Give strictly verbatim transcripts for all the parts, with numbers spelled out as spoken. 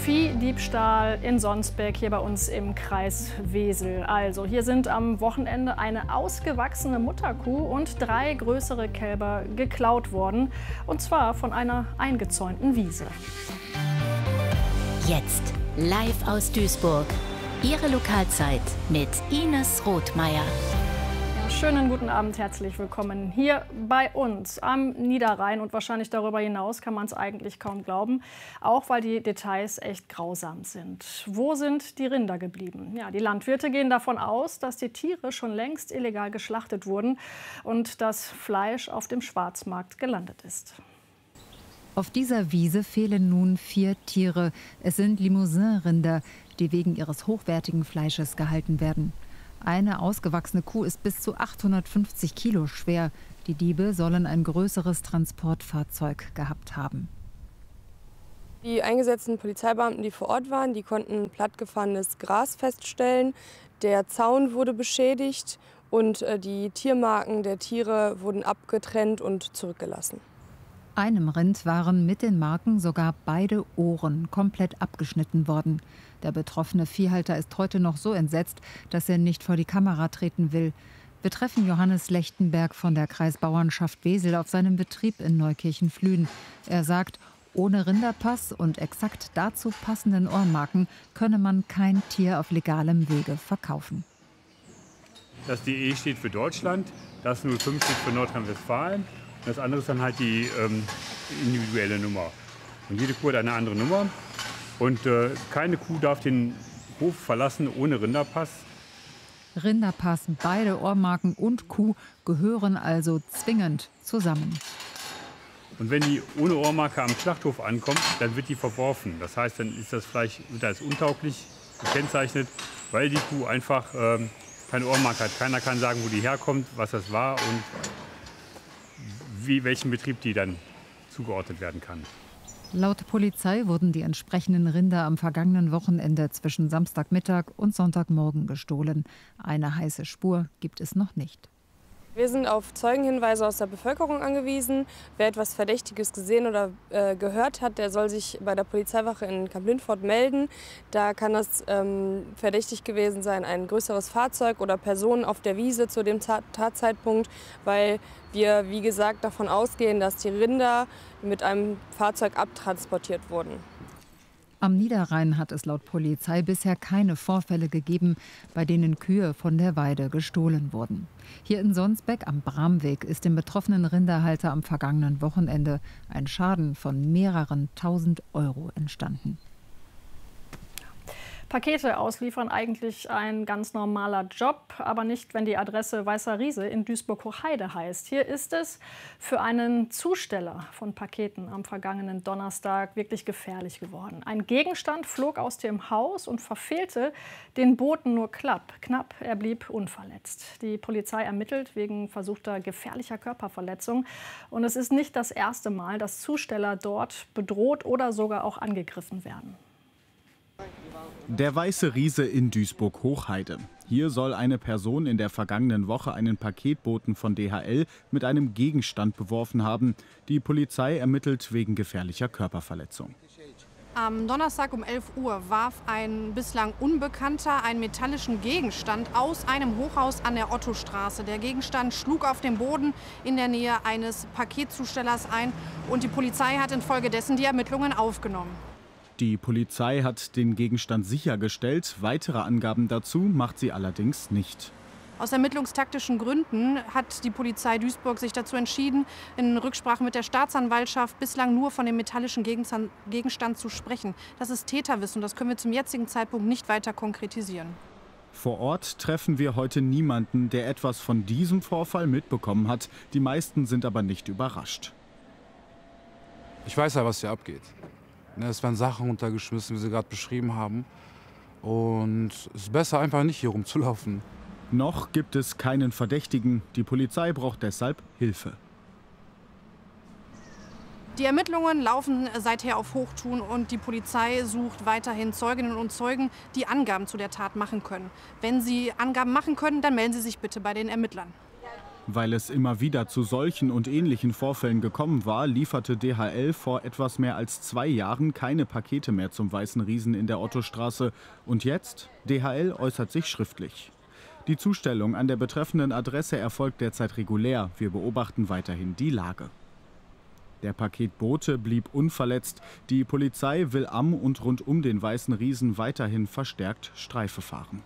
Viehdiebstahl in Sonsbeck, hier bei uns im Kreis Wesel. Also, hier sind am Wochenende eine ausgewachsene Mutterkuh und drei größere Kälber geklaut worden. Und zwar von einer eingezäunten Wiese. Jetzt live aus Duisburg. Ihre Lokalzeit mit Ines Rothmeier. Schönen guten Abend, herzlich willkommen hier bei uns am Niederrhein. Und wahrscheinlich darüber hinaus kann man es eigentlich kaum glauben, auch weil die Details echt grausam sind. Wo sind die Rinder geblieben? Ja, die Landwirte gehen davon aus, dass die Tiere schon längst illegal geschlachtet wurden und das Fleisch auf dem Schwarzmarkt gelandet ist. Auf dieser Wiese fehlen nun vier Tiere. Es sind Limousin-Rinder, die wegen ihres hochwertigen Fleisches gehalten werden. Eine ausgewachsene Kuh ist bis zu achthundertfünfzig Kilo schwer. Die Diebe sollen ein größeres Transportfahrzeug gehabt haben. Die eingesetzten Polizeibeamten, die vor Ort waren, die konnten plattgefahrenes Gras feststellen. Der Zaun wurde beschädigt und die Tiermarken der Tiere wurden abgetrennt und zurückgelassen. Einem Rind waren mit den Marken sogar beide Ohren komplett abgeschnitten worden. Der betroffene Viehhalter ist heute noch so entsetzt, dass er nicht vor die Kamera treten will. Wir treffen Johannes Lechtenberg von der Kreisbauernschaft Wesel auf seinem Betrieb in Neukirchen-Flühen. Er sagt, ohne Rinderpass und exakt dazu passenden Ohrmarken könne man kein Tier auf legalem Wege verkaufen. Das D E steht für Deutschland, das null fünf steht für Nordrhein-Westfalen. Das andere ist dann halt die ähm, individuelle Nummer. Und jede Kuh hat eine andere Nummer. Und äh, keine Kuh darf den Hof verlassen ohne Rinderpass. Rinderpass, beide Ohrmarken und Kuh gehören also zwingend zusammen. Und wenn die ohne Ohrmarke am Schlachthof ankommt, dann wird die verworfen. Das heißt, dann ist das Fleisch wird als untauglich gekennzeichnet, weil die Kuh einfach ähm, keine Ohrmarke hat. Keiner kann sagen, wo die herkommt, was das war und wie, welchem Betrieb die dann zugeordnet werden kann. Laut Polizei wurden die entsprechenden Rinder am vergangenen Wochenende zwischen Samstagmittag und Sonntagmorgen gestohlen. Eine heiße Spur gibt es noch nicht. Wir sind auf Zeugenhinweise aus der Bevölkerung angewiesen. Wer etwas Verdächtiges gesehen oder äh, gehört hat, der soll sich bei der Polizeiwache in Kamp-Lintfort melden. Da kann das ähm, verdächtig gewesen sein, ein größeres Fahrzeug oder Personen auf der Wiese zu dem Tatzeitpunkt, weil wir, wie gesagt, davon ausgehen, dass die Rinder mit einem Fahrzeug abtransportiert wurden. Am Niederrhein hat es laut Polizei bisher keine Vorfälle gegeben, bei denen Kühe von der Weide gestohlen wurden. Hier in Sonsbeck am Bramweg ist dem betroffenen Rinderhalter am vergangenen Wochenende ein Schaden von mehreren tausend Euro entstanden. Pakete ausliefern, eigentlich ein ganz normaler Job, aber nicht, wenn die Adresse Weißer Riese in Duisburg-Hochheide heißt. Hier ist es für einen Zusteller von Paketen am vergangenen Donnerstag wirklich gefährlich geworden. Ein Gegenstand flog aus dem Haus und verfehlte den Boten nur knapp. Knapp, er blieb unverletzt. Die Polizei ermittelt wegen versuchter gefährlicher Körperverletzung. Und es ist nicht das erste Mal, dass Zusteller dort bedroht oder sogar auch angegriffen werden. Der Weiße Riese in Duisburg-Hochheide. Hier soll eine Person in der vergangenen Woche einen Paketboten von D H L mit einem Gegenstand beworfen haben. Die Polizei ermittelt wegen gefährlicher Körperverletzung. Am Donnerstag um elf Uhr warf ein bislang Unbekannter einen metallischen Gegenstand aus einem Hochhaus an der Ottostraße. Der Gegenstand schlug auf den Boden in der Nähe eines Paketzustellers ein und die Polizei hat infolgedessen die Ermittlungen aufgenommen. Die Polizei hat den Gegenstand sichergestellt. Weitere Angaben dazu macht sie allerdings nicht. Aus ermittlungstaktischen Gründen hat die Polizei Duisburg sich dazu entschieden, in Rücksprache mit der Staatsanwaltschaft bislang nur von dem metallischen Gegenstand zu sprechen. Das ist Täterwissen, das können wir zum jetzigen Zeitpunkt nicht weiter konkretisieren. Vor Ort treffen wir heute niemanden, der etwas von diesem Vorfall mitbekommen hat. Die meisten sind aber nicht überrascht. Ich weiß ja, was hier abgeht. Es werden Sachen runtergeschmissen, wie Sie gerade beschrieben haben. Und es ist besser, einfach nicht hier rumzulaufen. Noch gibt es keinen Verdächtigen. Die Polizei braucht deshalb Hilfe. Die Ermittlungen laufen seither auf Hochtouren und die Polizei sucht weiterhin Zeuginnen und Zeugen, die Angaben zu der Tat machen können. Wenn Sie Angaben machen können, dann melden Sie sich bitte bei den Ermittlern. Weil es immer wieder zu solchen und ähnlichen Vorfällen gekommen war, lieferte D H L vor etwas mehr als zwei Jahren keine Pakete mehr zum Weißen Riesen in der Ottostraße. Und jetzt? D H L äußert sich schriftlich. Die Zustellung an der betreffenden Adresse erfolgt derzeit regulär. Wir beobachten weiterhin die Lage. Der Paketbote blieb unverletzt. Die Polizei will am und rund um den Weißen Riesen weiterhin verstärkt Streife fahren.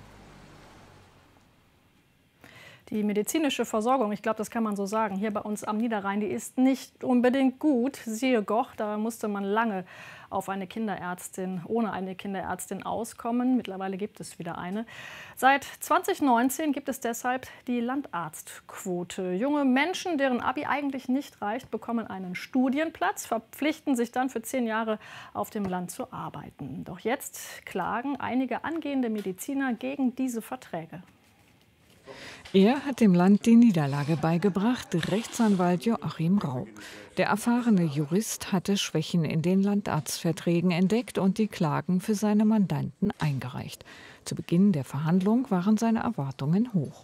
Die medizinische Versorgung, ich glaube, das kann man so sagen, hier bei uns am Niederrhein, die ist nicht unbedingt gut. Siehe Goch, da musste man lange auf eine Kinderärztin, ohne eine Kinderärztin auskommen. Mittlerweile gibt es wieder eine. Seit zweitausendneunzehn gibt es deshalb die Landarztquote. Junge Menschen, deren Abi eigentlich nicht reicht, bekommen einen Studienplatz, verpflichten sich dann für zehn Jahre auf dem Land zu arbeiten. Doch jetzt klagen einige angehende Mediziner gegen diese Verträge. Er hat dem Land die Niederlage beigebracht, Rechtsanwalt Joachim Rau. Der erfahrene Jurist hatte Schwächen in den Landarztverträgen entdeckt und die Klagen für seine Mandanten eingereicht. Zu Beginn der Verhandlung waren seine Erwartungen hoch.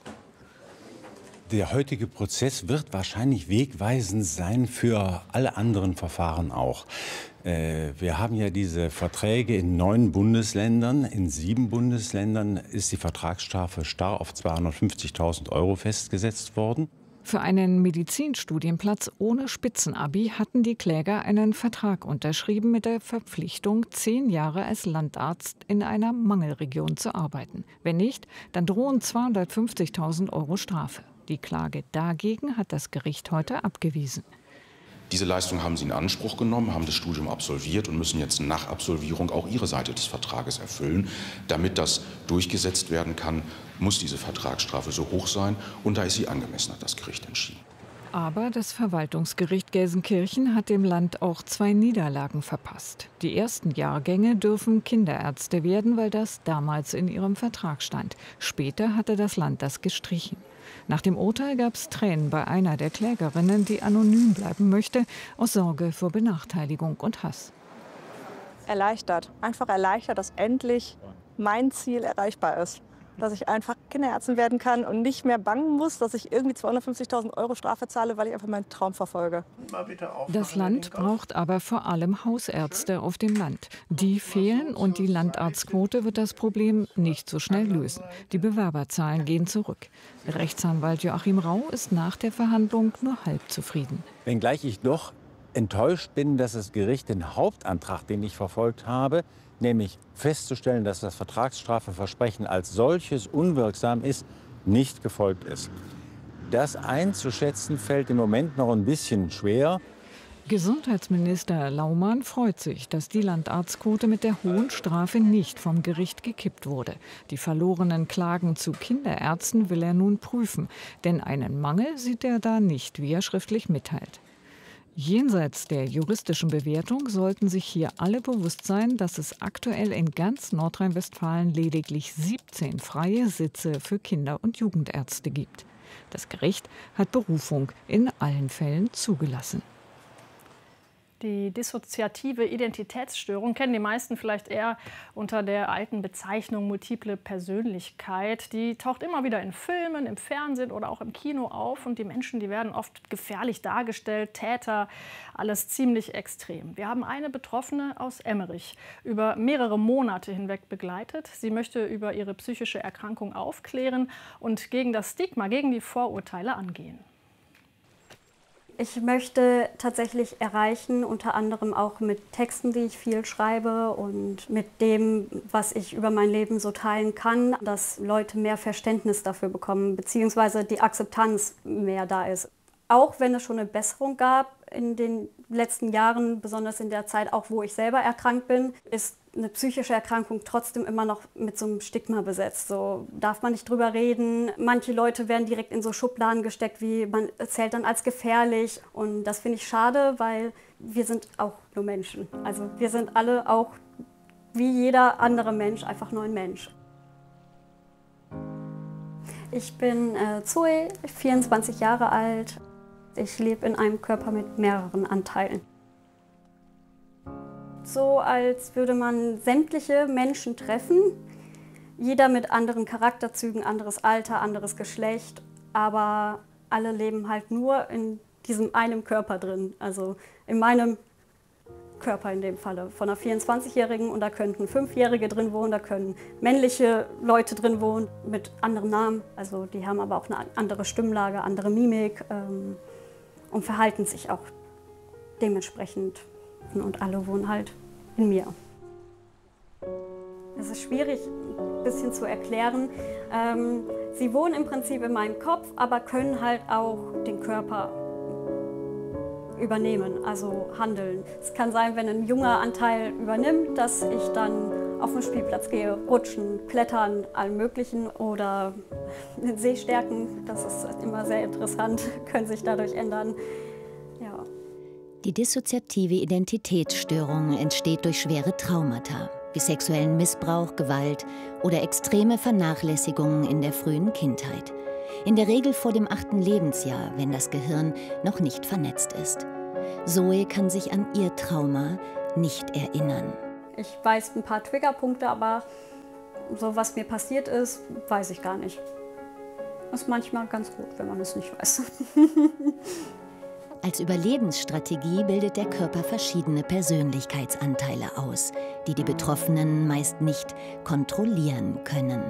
Der heutige Prozess wird wahrscheinlich wegweisend sein für alle anderen Verfahren auch. Wir haben ja diese Verträge in neun Bundesländern. In sieben Bundesländern ist die Vertragsstrafe starr auf zweihundertfünfzigtausend Euro festgesetzt worden. Für einen Medizinstudienplatz ohne Spitzenabi hatten die Kläger einen Vertrag unterschrieben mit der Verpflichtung, zehn Jahre als Landarzt in einer Mangelregion zu arbeiten. Wenn nicht, dann drohen zweihundertfünfzigtausend Euro Strafe. Die Klage dagegen hat das Gericht heute abgewiesen. Diese Leistung haben sie in Anspruch genommen, haben das Studium absolviert und müssen jetzt nach Absolvierung auch ihre Seite des Vertrages erfüllen. Damit das durchgesetzt werden kann, muss diese Vertragsstrafe so hoch sein. Und da ist sie angemessen, hat das Gericht entschieden. Aber das Verwaltungsgericht Gelsenkirchen hat dem Land auch zwei Niederlagen verpasst. Die ersten Jahrgänge dürfen Kinderärzte werden, weil das damals in ihrem Vertrag stand. Später hatte das Land das gestrichen. Nach dem Urteil gab es Tränen bei einer der Klägerinnen, die anonym bleiben möchte, aus Sorge vor Benachteiligung und Hass. Erleichtert, einfach erleichtert, dass endlich mein Ziel erreichbar ist. Dass ich einfach Kinderärztin werden kann und nicht mehr bangen muss, dass ich irgendwie zweihundertfünfzigtausend Euro Strafe zahle, weil ich einfach meinen Traum verfolge. Das Land braucht aber vor allem Hausärzte auf dem Land. Die fehlen und die Landarztquote wird das Problem nicht so schnell lösen. Die Bewerberzahlen gehen zurück. Rechtsanwalt Joachim Rau ist nach der Verhandlung nur halb zufrieden. Wenngleich ich doch enttäuscht bin, dass das Gericht den Hauptantrag, den ich verfolgt habe, nämlich festzustellen, dass das Vertragsstrafeversprechen als solches unwirksam ist, nicht gefolgt ist. Das einzuschätzen fällt im Moment noch ein bisschen schwer. Gesundheitsminister Laumann freut sich, dass die Landarztquote mit der hohen Strafe nicht vom Gericht gekippt wurde. Die verlorenen Klagen zu Kinderärzten will er nun prüfen, denn einen Mangel sieht er da nicht, wie er schriftlich mitteilt. Jenseits der juristischen Bewertung sollten sich hier alle bewusst sein, dass es aktuell in ganz Nordrhein-Westfalen lediglich siebzehn freie Sitze für Kinder- und Jugendärzte gibt. Das Gericht hat Berufung in allen Fällen zugelassen. Die dissoziative Identitätsstörung kennen die meisten vielleicht eher unter der alten Bezeichnung multiple Persönlichkeit. Die taucht immer wieder in Filmen, im Fernsehen oder auch im Kino auf. Und die Menschen, die werden oft gefährlich dargestellt, Täter, alles ziemlich extrem. Wir haben eine Betroffene aus Emmerich über mehrere Monate hinweg begleitet. Sie möchte über ihre psychische Erkrankung aufklären und gegen das Stigma, gegen die Vorurteile angehen. Ich möchte tatsächlich erreichen, unter anderem auch mit Texten, die ich viel schreibe und mit dem, was ich über mein Leben so teilen kann, dass Leute mehr Verständnis dafür bekommen, beziehungsweise die Akzeptanz mehr da ist. Auch wenn es schon eine Besserung gab in den letzten Jahren, besonders in der Zeit, auch wo ich selber erkrankt bin, ist eine psychische Erkrankung trotzdem immer noch mit so einem Stigma besetzt. So darf man nicht drüber reden. Manche Leute werden direkt in so Schubladen gesteckt, wie man zählt dann als gefährlich. Und das finde ich schade, weil wir sind auch nur Menschen. Also wir sind alle auch wie jeder andere Mensch, einfach nur ein Mensch. Ich bin äh, Zoe, vierundzwanzig Jahre alt. Ich lebe in einem Körper mit mehreren Anteilen. So, als würde man sämtliche Menschen treffen, jeder mit anderen Charakterzügen, anderes Alter, anderes Geschlecht, aber alle leben halt nur in diesem einen Körper drin, also in meinem Körper in dem Falle, von einer vierundzwanzigjährigen, und da könnten Fünfjährige drin wohnen, da können männliche Leute drin wohnen mit anderen Namen, also die haben aber auch eine andere Stimmlage, andere Mimik ähm, und verhalten sich auch dementsprechend, und alle wohnen halt in mir. Es ist schwierig, ein bisschen zu erklären. Ähm, sie wohnen im Prinzip in meinem Kopf, aber können halt auch den Körper übernehmen, also handeln. Es kann sein, wenn ein junger Anteil übernimmt, dass ich dann auf den Spielplatz gehe, rutschen, klettern, allem Möglichen, oder den Sehstärken, das ist immer sehr interessant, können sich dadurch ändern. Ja. Die dissoziative Identitätsstörung entsteht durch schwere Traumata, wie sexuellen Missbrauch, Gewalt oder extreme Vernachlässigungen in der frühen Kindheit. In der Regel vor dem achten Lebensjahr, wenn das Gehirn noch nicht vernetzt ist. Zoe kann sich an ihr Trauma nicht erinnern. Ich weiß ein paar Triggerpunkte, aber so was mir passiert ist, weiß ich gar nicht. Das ist manchmal ganz gut, wenn man es nicht weiß. Als Überlebensstrategie bildet der Körper verschiedene Persönlichkeitsanteile aus, die die Betroffenen meist nicht kontrollieren können.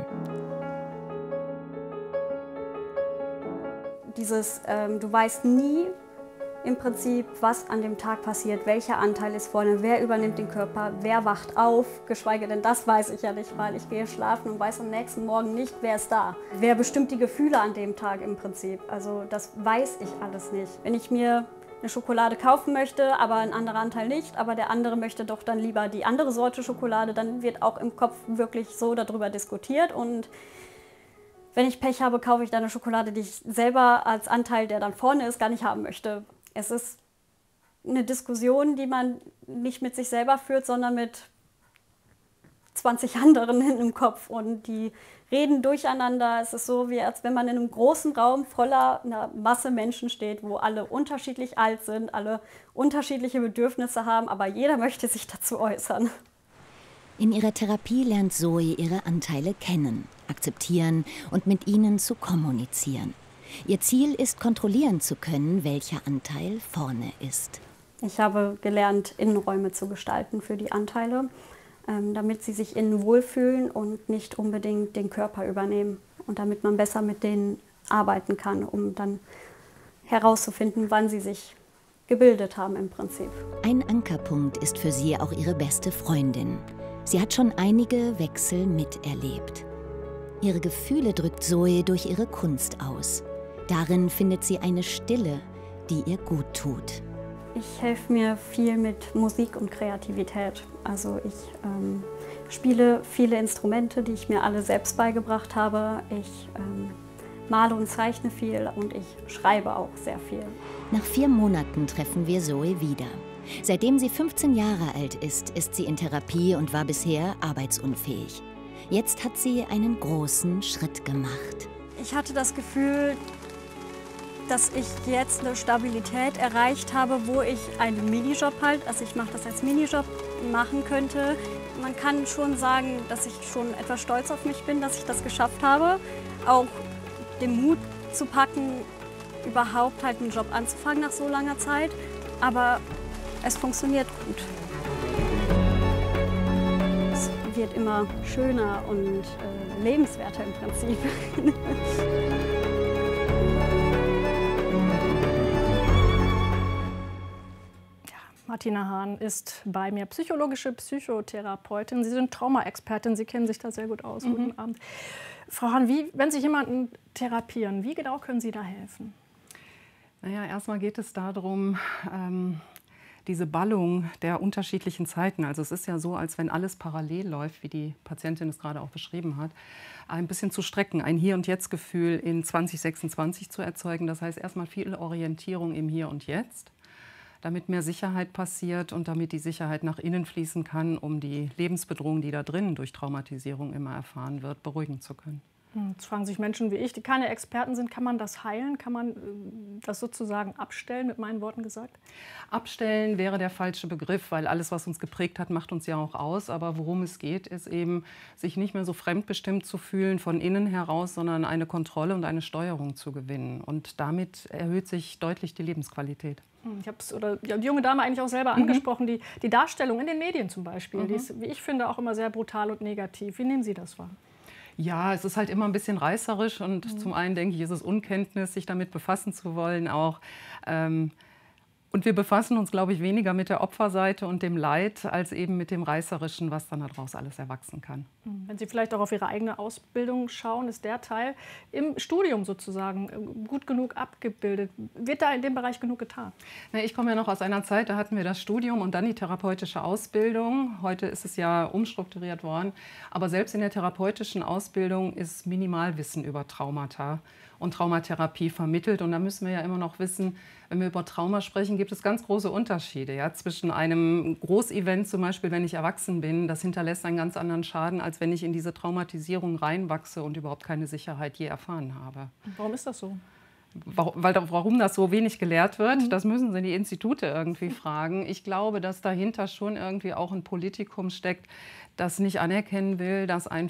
Dieses, ähm, du weißt nie im Prinzip, was an dem Tag passiert, welcher Anteil ist vorne, wer übernimmt den Körper, wer wacht auf, geschweige denn das weiß ich ja nicht, weil ich gehe schlafen und weiß am nächsten Morgen nicht, wer ist da. Wer bestimmt die Gefühle an dem Tag im Prinzip, also das weiß ich alles nicht. Wenn ich mir eine Schokolade kaufen möchte, aber ein anderer Anteil nicht, aber der andere möchte doch dann lieber die andere Sorte Schokolade, dann wird auch im Kopf wirklich so darüber diskutiert, und wenn ich Pech habe, kaufe ich dann eine Schokolade, die ich selber als Anteil, der dann vorne ist, gar nicht haben möchte. Es ist eine Diskussion, die man nicht mit sich selber führt, sondern mit zwanzig anderen im Kopf. Und die reden durcheinander. Es ist so, wie als wenn man in einem großen Raum voller einer Masse Menschen steht, wo alle unterschiedlich alt sind, alle unterschiedliche Bedürfnisse haben, aber jeder möchte sich dazu äußern. In ihrer Therapie lernt Zoe ihre Anteile kennen, akzeptieren und mit ihnen zu kommunizieren. Ihr Ziel ist, kontrollieren zu können, welcher Anteil vorne ist. Ich habe gelernt, Innenräume zu gestalten für die Anteile, ähm, damit sie sich innen wohlfühlen und nicht unbedingt den Körper übernehmen. Und damit man besser mit denen arbeiten kann, um dann herauszufinden, wann sie sich gebildet haben im Prinzip. Ein Ankerpunkt ist für sie auch ihre beste Freundin. Sie hat schon einige Wechsel miterlebt. Ihre Gefühle drückt Zoe durch ihre Kunst aus. Darin findet sie eine Stille, die ihr gut tut. Ich helfe mir viel mit Musik und Kreativität. Also ich ähm, spiele viele Instrumente, die ich mir alle selbst beigebracht habe. Ich ähm, male und zeichne viel, und ich schreibe auch sehr viel. Nach vier Monaten treffen wir Zoe wieder. Seitdem sie fünfzehn Jahre alt ist, ist sie in Therapie und war bisher arbeitsunfähig. Jetzt hat sie einen großen Schritt gemacht. Ich hatte das Gefühl, dass ich jetzt eine Stabilität erreicht habe, wo ich einen Minijob halt, also ich mache das als Minijob, machen könnte. Man kann schon sagen, dass ich schon etwas stolz auf mich bin, dass ich das geschafft habe. Auch den Mut zu packen, überhaupt halt einen Job anzufangen nach so langer Zeit. Aber es funktioniert gut. Es wird immer schöner und äh, lebenswerter im Prinzip. Martina Hahn ist bei mir, psychologische Psychotherapeutin. Sie sind Traumaexpertin, Sie kennen sich da sehr gut aus. Mhm. Guten Abend. Frau Hahn, wie, wenn Sie jemanden therapieren, wie genau können Sie da helfen? Naja, erstmal geht es darum, ähm, diese Ballung der unterschiedlichen Zeiten, also es ist ja so, als wenn alles parallel läuft, wie die Patientin es gerade auch beschrieben hat, ein bisschen zu strecken, ein Hier-und-Jetzt-Gefühl in zwanzig sechsundzwanzig zu erzeugen. Das heißt erstmal viel Orientierung im Hier und Jetzt, damit mehr Sicherheit passiert und damit die Sicherheit nach innen fließen kann, um die Lebensbedrohung, die da drinnen durch Traumatisierung immer erfahren wird, beruhigen zu können. Jetzt fragen sich Menschen wie ich, die keine Experten sind, kann man das heilen? Kann man das sozusagen abstellen, mit meinen Worten gesagt? Abstellen wäre der falsche Begriff, weil alles, was uns geprägt hat, macht uns ja auch aus. Aber worum es geht, ist eben, sich nicht mehr so fremdbestimmt zu fühlen von innen heraus, sondern eine Kontrolle und eine Steuerung zu gewinnen. Und damit erhöht sich deutlich die Lebensqualität. Ich habe es oder ja, die junge Dame eigentlich auch selber Mhm. angesprochen, die, die Darstellung in den Medien zum Beispiel, Mhm. die ist, wie ich finde, auch immer sehr brutal und negativ. Wie nehmen Sie das wahr? Ja, es ist halt immer ein bisschen reißerisch und Mhm. zum einen denke ich, ist es Unkenntnis, sich damit befassen zu wollen auch. Ähm, und wir befassen uns, glaube ich, weniger mit der Opferseite und dem Leid, als eben mit dem Reißerischen, was dann daraus alles erwachsen kann. Wenn Sie vielleicht auch auf Ihre eigene Ausbildung schauen, ist der Teil im Studium sozusagen gut genug abgebildet? Wird da in dem Bereich genug getan? Na, ich komme ja noch aus einer Zeit, da hatten wir das Studium und dann die therapeutische Ausbildung. Heute ist es ja umstrukturiert worden. Aber selbst in der therapeutischen Ausbildung ist Minimalwissen über Traumata und Traumatherapie vermittelt. Und da müssen wir ja immer noch wissen, wenn wir über Trauma sprechen, gibt es ganz große Unterschiede. Ja? Zwischen einem Großevent, zum Beispiel, wenn ich erwachsen bin, das hinterlässt einen ganz anderen Schaden, als wenn ich in diese Traumatisierung reinwachse und überhaupt keine Sicherheit je erfahren habe. Warum ist das so? Weil, warum das so wenig gelehrt wird, das müssen Sie die Institute irgendwie fragen. Ich glaube, dass dahinter schon irgendwie auch ein Politikum steckt, das nicht anerkennen will, dass ein